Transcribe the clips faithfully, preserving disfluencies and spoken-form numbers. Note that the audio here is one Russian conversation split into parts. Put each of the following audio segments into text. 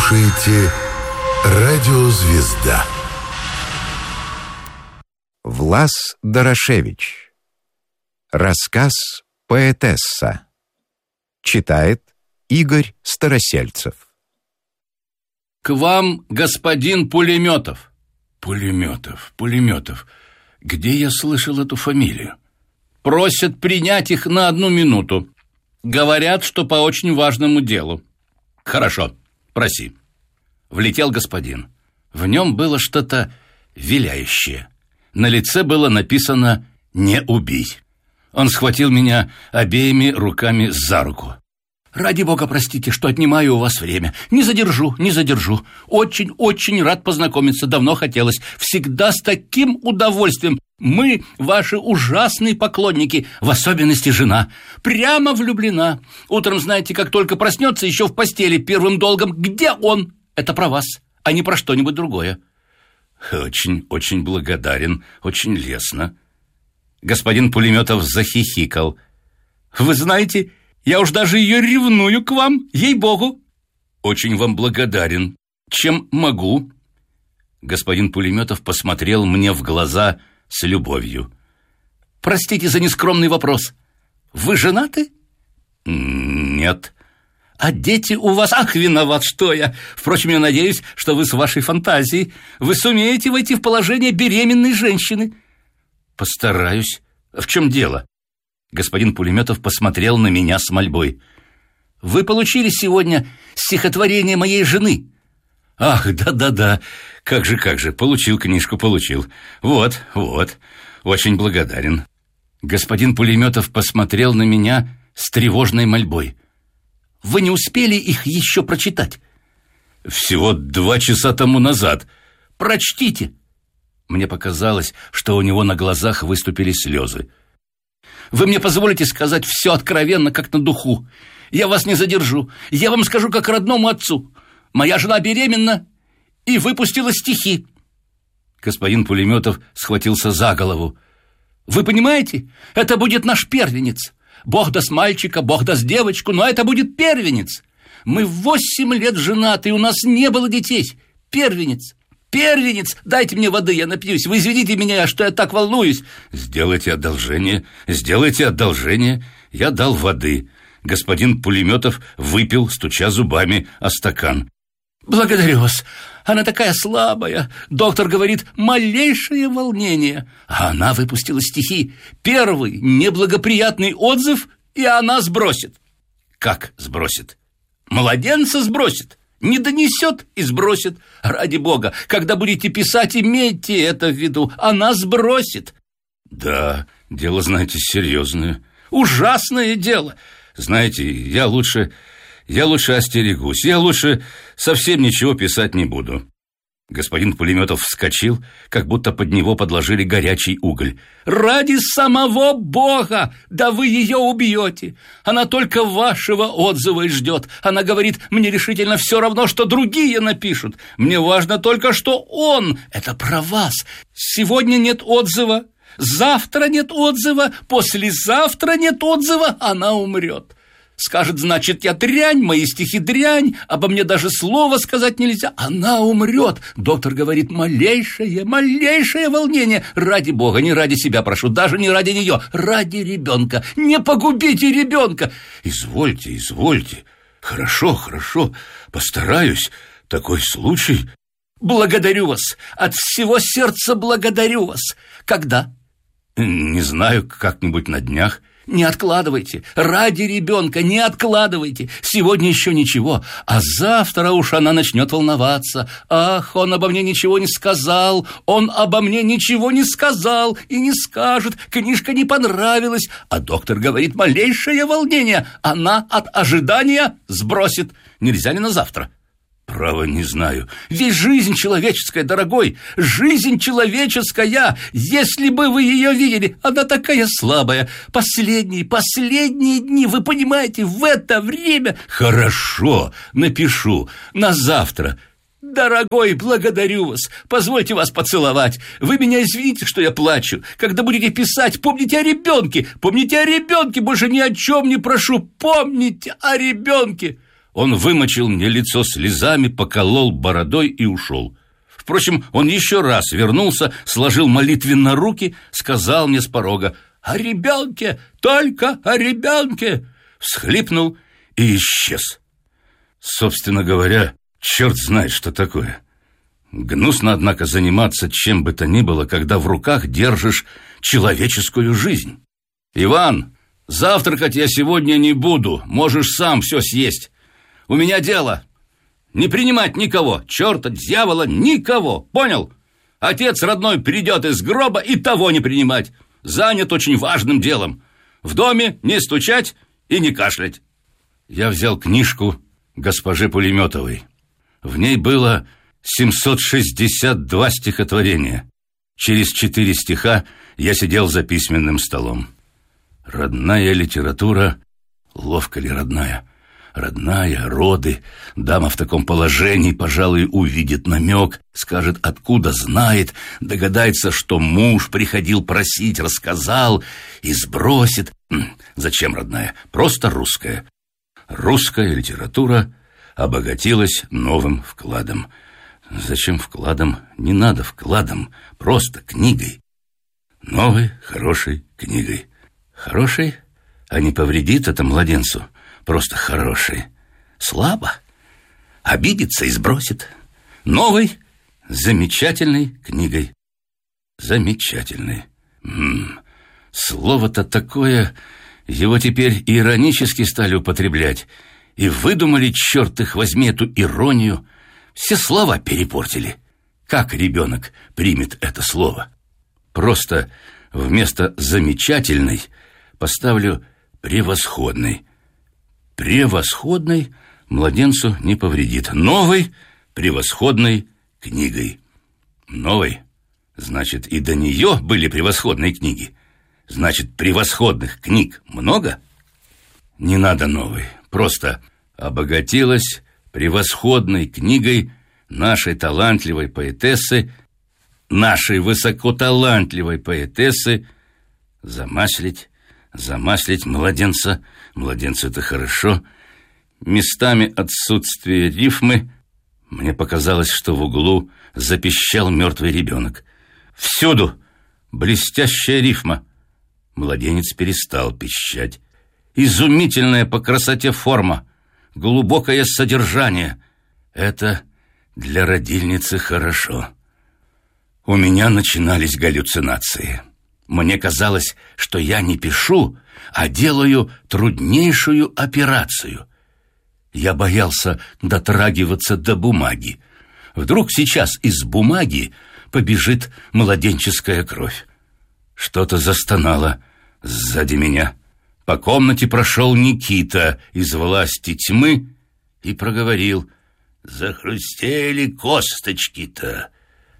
слушаете «Радио Звезда». Влас Дорошевич. Рассказ «Поэтесса». Читает Игорь Старосельцев. К вам, господин Пулеметов. Пулеметов, Пулеметов. Где я слышал эту фамилию? Просят принять их на одну минуту. Говорят, что по очень важному делу. Хорошо, проси. Влетел господин. В нем было что-то виляющее. На лице было написано «Не убий». Он схватил меня обеими руками за руку. «Ради бога, простите, что отнимаю у вас время. Не задержу, не задержу. Очень-очень рад познакомиться, давно хотелось. Всегда с таким удовольствием. Мы ваши ужасные поклонники, в особенности жена. Прямо влюблена. Утром, знаете, как только проснется, еще в постели первым долгом. Где он? Это про вас, а не про что-нибудь другое». «Очень-очень благодарен, очень лестно». Господин Пулеметов захихикал. «Вы знаете, я уж даже ее ревную к вам, ей-богу». «Очень вам благодарен. Чем могу?» Господин Пулеметов посмотрел мне в глаза с любовью. «Простите за нескромный вопрос. Вы женаты?» «Нет». «А дети у вас...» «Ах, виноват, что я! Впрочем, я надеюсь, что вы с вашей фантазией вы сумеете войти в положение беременной женщины». «Постараюсь. В чем дело?» Господин Пулеметов посмотрел на меня с мольбой. «Вы получили сегодня стихотворение моей жены?» «Ах, да-да-да. Как же, как же. Получил книжку, получил. Вот, вот. Очень благодарен». Господин Пулеметов посмотрел на меня с тревожной мольбой. «Вы не успели их еще прочитать?» «Всего два часа тому назад». «Прочтите!» Мне показалось, что у него на глазах выступили слезы. «Вы мне позволите сказать все откровенно, как на духу? Я вас не задержу. Я вам скажу, как родному отцу. Моя жена беременна и выпустила стихи». Господин Пулеметов схватился за голову. «Вы понимаете, это будет наш первенец. Бог даст мальчика, Бог даст девочку, но это будет первенец. Мы восемь лет женаты, и у нас не было детей. Первенец, первенец, дайте мне воды, я напьюсь. Вы извините меня, что я так волнуюсь». «Сделайте одолжение, сделайте одолжение». Я дал воды. Господин Пулеметов выпил, стуча зубами о стакан. «Благодарю вас. Она такая слабая. Доктор говорит, малейшее волнение». А она выпустила стихи. Первый неблагоприятный отзыв, и она сбросит. «Как сбросит?» «Младенца сбросит. Не донесет и сбросит. Ради бога, когда будете писать, имейте это в виду. Она сбросит». «Да, дело, знаете, серьезное». «Ужасное дело». «Знаете, я лучше... Я лучше остерегусь. Я лучше совсем ничего писать не буду». Господин Пулеметов вскочил, как будто под него подложили горячий уголь. «Ради самого Бога! Да вы ее убьете! Она только вашего отзыва и ждет. Она говорит, мне решительно все равно, что другие напишут. Мне важно только, что он. Это про вас. Сегодня нет отзыва, завтра нет отзыва, послезавтра нет отзыва, она умрет. Скажет, значит, я дрянь, мои стихи дрянь, обо мне даже слова сказать нельзя. Она умрет. Доктор говорит, малейшее, малейшее волнение. Ради бога, не ради себя прошу, даже не ради нее, ради ребенка. Не погубите ребенка». «Извольте, извольте. Хорошо, хорошо, постараюсь. Такой случай». «Благодарю вас, от всего сердца благодарю вас. Когда?» «Не знаю, как-нибудь на днях». «Не откладывайте, ради ребенка не откладывайте. Сегодня еще ничего, а завтра уж она начнет волноваться. Ах, он обо мне ничего не сказал, он обо мне ничего не сказал и не скажет, книжка не понравилась. А доктор говорит, малейшее волнение, она от ожидания сбросит. Нельзя ли на завтра?» «Право, не знаю. Ведь жизнь человеческая, дорогой, жизнь человеческая, если бы вы ее видели, она такая слабая. Последние, последние дни, вы понимаете, в это время...» «Хорошо, напишу, на завтра». «Дорогой, благодарю вас. Позвольте вас поцеловать. Вы меня извините, что я плачу. Когда будете писать, помните о ребенке. Помните о ребенке, больше ни о чем не прошу. Помните о ребенке». Он вымочил мне лицо слезами, поколол бородой и ушел. Впрочем, он еще раз вернулся, сложил молитвенно руки, сказал мне с порога: «О ребенке, только о ребенке!» Всхлипнул и исчез. Собственно говоря, черт знает, что такое. Гнусно, однако, заниматься чем бы то ни было, когда в руках держишь человеческую жизнь. «Иван, завтракать я сегодня не буду, можешь сам все съесть. У меня дело. Не принимать никого, черта, дьявола, никого, понял? Отец родной придет из гроба, и того не принимать. Занят очень важным делом. В доме не стучать и не кашлять». Я взял книжку госпожи Пулеметовой. В ней было семьсот шестьдесят два стихотворения. Через четыре стиха я сидел за письменным столом. Родная литература, ловко ли родная? Родная, роды. Дама в таком положении, пожалуй, увидит намек, скажет, откуда знает, догадается, что муж приходил просить, рассказал и сбросит. Зачем родная? Просто русская. Русская литература обогатилась новым вкладом. Зачем вкладом? Не надо вкладом, просто книгой. Новой, хорошей книгой. Хорошей? А не повредит это младенцу? Просто хороший. Слабо. Обидится и сбросит. Новой, замечательной книгой. Замечательной. М-м, слово-то такое, его теперь иронически стали употреблять. И выдумали, черт их возьми, эту иронию. Все слова перепортили. Как ребенок примет это слово? Просто вместо замечательной поставлю превосходный. Превосходной младенцу не повредит. Новой, превосходной книгой. Новой, значит, и до нее были превосходные книги. Значит, превосходных книг много? Не надо новой. Просто обогатилась превосходной книгой нашей талантливой поэтессы, нашей высокоталантливой поэтессы замаслить, замаслить младенца. Младенцу это хорошо. Местами отсутствие рифмы. Мне показалось, что в углу запищал мертвый ребенок. Всюду блестящая рифма. Младенец перестал пищать. Изумительная по красоте форма, глубокое содержание. Это для родильницы хорошо. У меня начинались галлюцинации. Мне казалось, что я не пишу, а делаю труднейшую операцию. Я боялся дотрагиваться до бумаги. Вдруг сейчас из бумаги побежит младенческая кровь. Что-то застонало сзади меня. По комнате прошел Никита из власти тьмы и проговорил: «Захрустели косточки-то,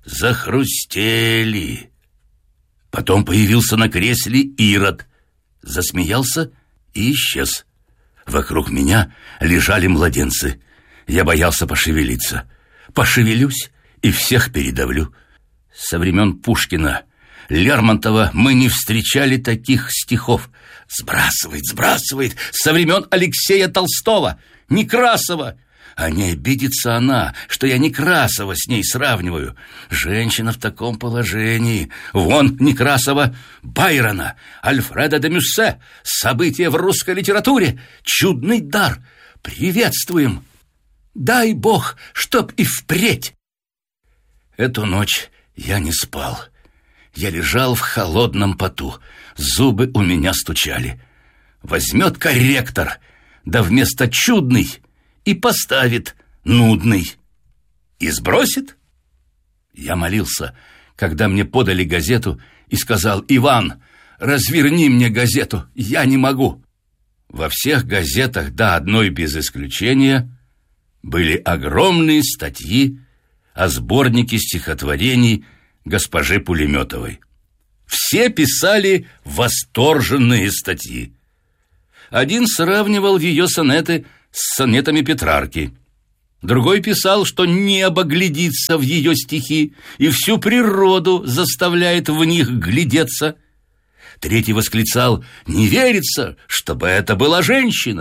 захрустели». Потом появился на кресле Ирод, засмеялся и исчез. Вокруг меня лежали младенцы. Я боялся пошевелиться. Пошевелюсь и всех передавлю. Со времен Пушкина, Лермонтова мы не встречали таких стихов. Сбрасывает, сбрасывает. Со времен Алексея Толстого, Некрасова. А не обидится она, что я Некрасова с ней сравниваю. Женщина в таком положении. Вон Некрасова, Байрона, Альфреда де Мюссе. События в русской литературе. Чудный дар. Приветствуем. Дай Бог, чтоб и впредь. Эту ночь я не спал. Я лежал в холодном поту. Зубы у меня стучали. Возьмет корректор, да вместо чудный и поставит нудный. И сбросит? Я молился, когда мне подали газету, и сказал: «Иван, разверни мне газету, я не могу». Во всех газетах, до одной без исключения, были огромные статьи о сборнике стихотворений госпожи Пулеметовой. Все писали восторженные статьи. Один сравнивал ее сонеты с сонетами Петрарки. Другой писал, что небо глядится в ее стихи и всю природу заставляет в них глядеться. Третий восклицал: «Не верится, чтобы это была женщина».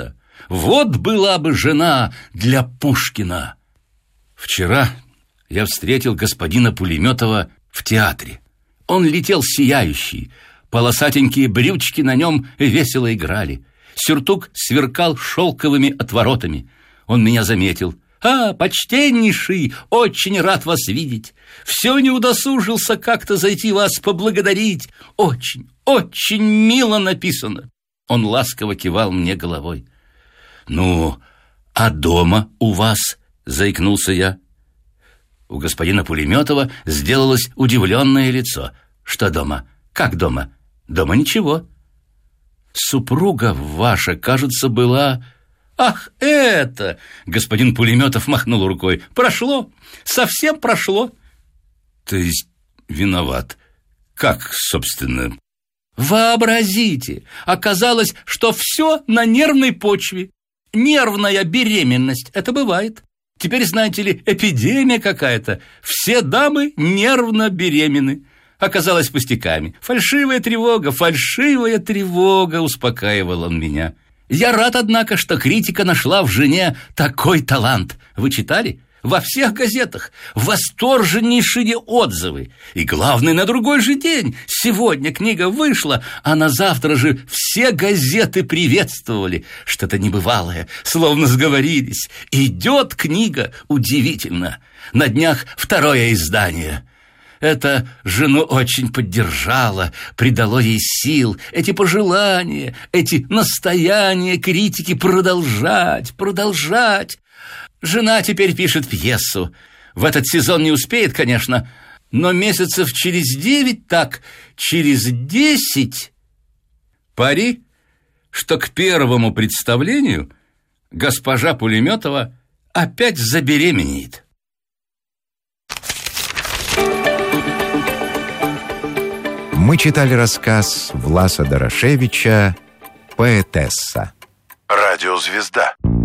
Вот была бы жена для Пушкина. Вчера я встретил господина Пулеметова в театре. Он летел сияющий, полосатенькие брючки на нем весело играли. Сюртук сверкал шелковыми отворотами. Он меня заметил. «А, почтеннейший, очень рад вас видеть. Все не удосужился как-то зайти вас поблагодарить. Очень, очень мило написано». Он ласково кивал мне головой. «Ну, а дома у вас?» — заикнулся я. У господина Пулеметова сделалось удивленное лицо. «Что дома? Как дома? Дома ничего. Супруга ваша, кажется, была...» «Ах, это!» — господин Пулеметов махнул рукой. «Прошло, совсем прошло». «То есть виноват? Как, собственно?» «Вообразите, оказалось, что все на нервной почве. Нервная беременность, это бывает. Теперь, знаете ли, эпидемия какая-то. Все дамы нервно беременны. Оказалось пустяками. Фальшивая тревога, фальшивая тревога», — успокаивал он меня. «Я рад, однако, что критика нашла в жене такой талант. Вы читали? Во всех газетах восторженнейшие отзывы. И главное, на другой же день. Сегодня книга вышла, а на завтра же все газеты приветствовали. Что-то небывалое, словно сговорились. Идет книга, удивительно. На днях второе издание». Это жену очень поддержало, придало ей сил. Эти пожелания, эти настояния критики продолжать, продолжать. Жена теперь пишет пьесу. В этот сезон не успеет, конечно, но месяцев через девять, так, через десять... Пари, что к первому представлению госпожа Пулеметова опять забеременеет. Мы читали рассказ Власа Дорошевича «Поэтесса». Радиозвезда.